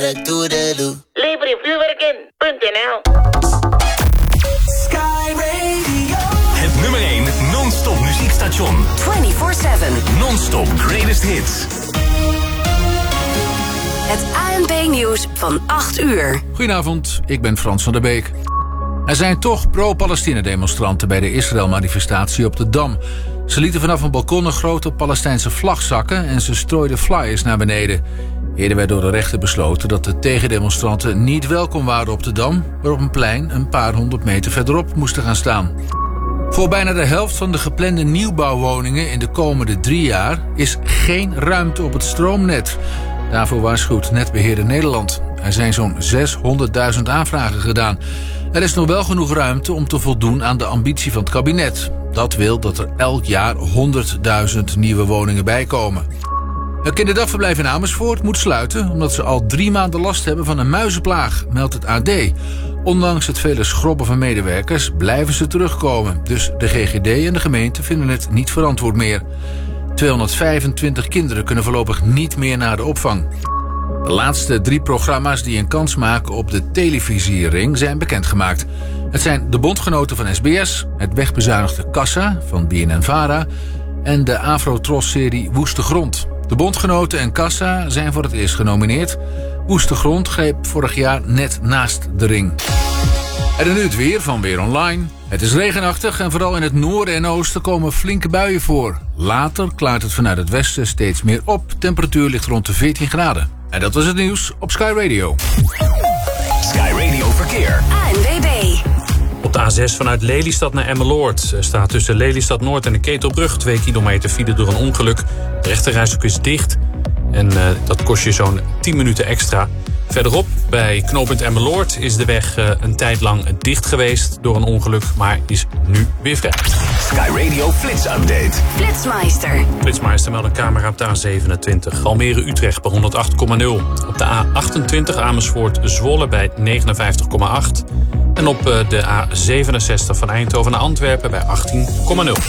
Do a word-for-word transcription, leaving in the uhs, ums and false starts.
Lever vuurwerk in punt n l. Sky Radio. Het nummer één non-stop muziekstation. vierentwintig zeven. Non-stop greatest hits. Het A N P nieuws van acht uur. Goedenavond, ik ben Frans van der Beek. Er zijn toch pro-Palestina-demonstranten bij de Israël-manifestatie op de Dam. Ze lieten vanaf een balkon een grote Palestijnse vlag zakken en ze strooiden flyers naar beneden. Eerder werd door de rechter besloten dat de tegendemonstranten niet welkom waren op de Dam, maar op een plein een paar honderd meter verderop moesten gaan staan. Voor bijna de helft van de geplande nieuwbouwwoningen in de komende drie jaar is geen ruimte op het stroomnet. Daarvoor waarschuwt Netbeheerder Nederland. Er zijn zo'n zeshonderdduizend aanvragen gedaan. Er is nog wel genoeg ruimte om te voldoen aan de ambitie van het kabinet. Dat wil dat er elk jaar honderdduizend nieuwe woningen bijkomen. Het kinderdagverblijf in Amersfoort moet sluiten omdat ze al drie maanden last hebben van een muizenplaag, meldt het A D. Ondanks het vele schrobben van medewerkers blijven ze terugkomen. Dus de G G D en de gemeente vinden het niet verantwoord meer. tweehonderdvijfentwintig kinderen kunnen voorlopig niet meer naar de opvang. De laatste drie programma's die een kans maken op de televisiering zijn bekendgemaakt. Het zijn de bondgenoten van S B S, het wegbezuinigde Kassa van B N N-Vara en de Afro-Tros-serie Woeste Grond. De bondgenoten en Kassa zijn voor het eerst genomineerd. Woeste Grond greep vorig jaar net naast de ring. En dan nu het weer van Weer Online. Het is regenachtig en vooral in het noorden en oosten komen flinke buien voor. Later klaart het vanuit het westen steeds meer op. Temperatuur ligt rond de veertien graden. En dat was het nieuws op Sky Radio. Sky Radio Verkeer. A N W B. Op de A zes vanuit Lelystad naar Emmeloord. Er staat tussen Lelystad Noord en de Ketelbrug twee kilometer file door een ongeluk. De rechterrijstrook is dicht en uh, dat kost je zo'n tien minuten extra. Verderop, bij knooppunt Emmeloord, is de weg uh, een tijd lang dicht geweest door een ongeluk, maar is nu weer vrij. Sky Radio Flits Update. Flitsmeister. Flitsmeister meldt een camera op de A zevenentwintig. Almere-Utrecht bij honderdachttien komma nul. Op de A achtentwintig Amersfoort-Zwolle bij negenenvijftig komma acht. En op uh, de A zevenenzestig van Eindhoven naar Antwerpen bij achttien komma nul.